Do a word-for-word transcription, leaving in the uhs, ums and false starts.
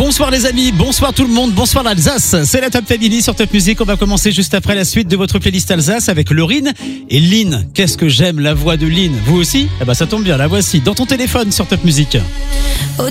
Bonsoir les amis, bonsoir tout le monde, bonsoir l'Alsace. C'est la Top Family sur Top Music. On va commencer juste après la suite de votre playlist Alsace avec Laurine et Lynn. Qu'est-ce que j'aime la voix de Lynn. Vous aussi? Eh ben ça tombe bien, la voici dans ton téléphone sur Top Music. Au